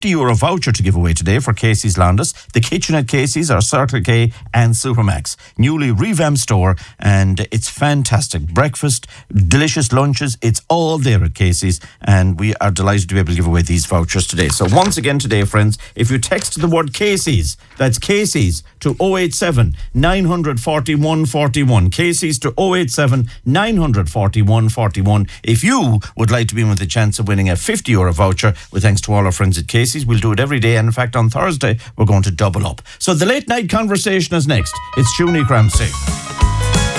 €50 voucher to give away today for Casey's Landis. The kitchen at Casey's are Circle K and Supermax. Newly revamped store, and it's fantastic. Breakfast, delicious lunches, it's all there at Casey's, and we are delighted to be able to give away these vouchers today. So once again today, friends, if you text the word Casey's, that's Casey's, to 087 941 41. Casey's to 087 941 41. If you would like to be in with the chance of winning a €50 voucher, with thanks to all our friends at Casey's, we'll do it every day, and in fact on Thursday we're going to double up. So the late night conversation is next. It's Siúní Cramsey.